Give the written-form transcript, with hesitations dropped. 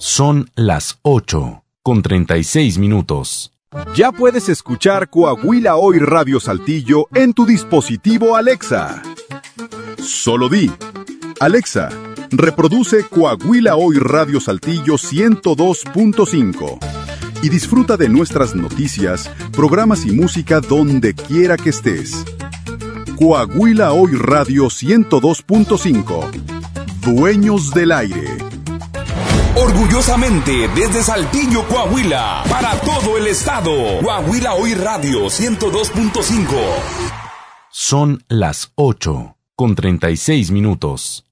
Son las 8:36. Ya puedes escuchar Coahuila Hoy Radio Saltillo en tu dispositivo Alexa. Solo di: Alexa, reproduce Coahuila Hoy Radio Saltillo 102.5 y disfruta de nuestras noticias, programas y música donde quiera que estés. Coahuila Hoy Radio 102.5. Dueños del aire. Orgullosamente desde Saltillo, Coahuila, para todo el estado. Coahuila Hoy Radio 102.5. Son las 8:36.